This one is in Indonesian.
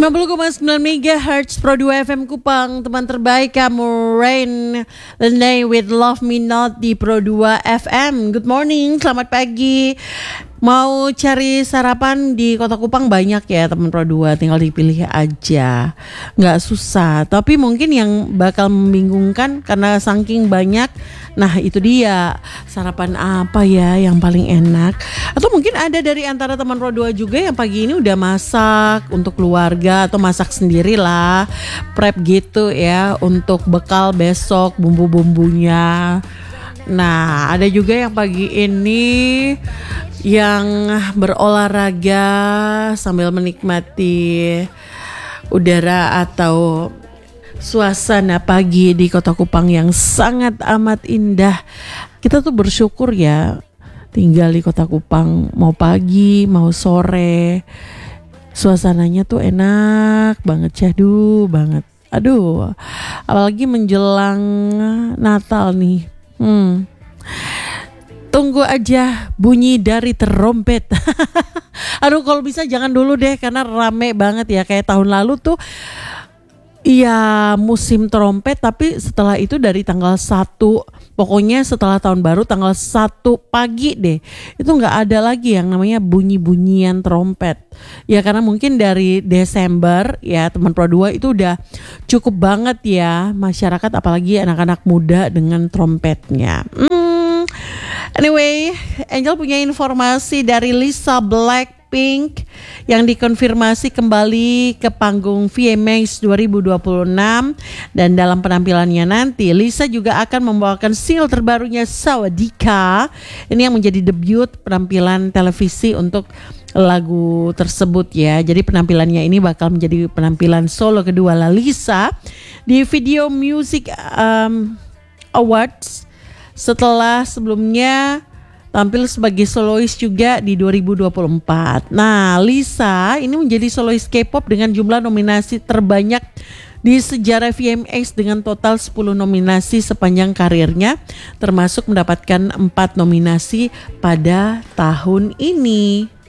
90,9 MHz Pro 2 FM Kupang. Teman terbaik kamu Rain Lenay with Love Me Not di Pro 2 FM. Good morning, selamat pagi. Mau cari sarapan di Kota Kupang banyak ya teman Pro 2, tinggal dipilih aja. Nggak susah, tapi mungkin yang bakal membingungkan karena saking banyak. Nah itu dia, sarapan apa ya yang paling enak? Atau mungkin ada dari antara teman Pro 2 juga yang pagi ini udah masak untuk keluarga atau masak sendiri lah, prep gitu ya untuk bekal besok bumbu-bumbunya. Nah ada juga yang pagi ini yang berolahraga sambil menikmati udara atau suasana pagi di Kota Kupang yang sangat amat indah. Kita tuh bersyukur ya tinggal di Kota Kupang, mau pagi mau sore suasananya tuh enak banget, syahdu banget. Aduh, apalagi menjelang Natal nih. Tunggu aja bunyi dari trompet. Aduh, kalau bisa jangan dulu deh karena rame banget ya, kayak tahun lalu tuh. Iya musim trompet, tapi setelah itu dari tanggal 1, pokoknya setelah tahun baru tanggal 1 pagi deh, itu gak ada lagi yang namanya bunyi-bunyian trompet. Ya karena mungkin dari Desember ya teman Pro 2 itu udah cukup banget ya masyarakat, apalagi anak-anak muda dengan trompetnya. Anyway, Angel punya informasi dari Lisa Blackpink yang dikonfirmasi kembali ke panggung VMAs 2026, dan dalam penampilannya nanti Lisa juga akan membawakan single terbarunya Sawadika. Ini yang menjadi debut penampilan televisi untuk lagu tersebut ya. Jadi penampilannya ini bakal menjadi penampilan solo kedua Lisa di Video Music Awards setelah sebelumnya tampil sebagai solois juga di 2024. Nah, Lisa ini menjadi solois K-pop dengan jumlah nominasi terbanyak di sejarah VMAs dengan total 10 nominasi sepanjang karirnya, termasuk mendapatkan 4 nominasi pada tahun ini.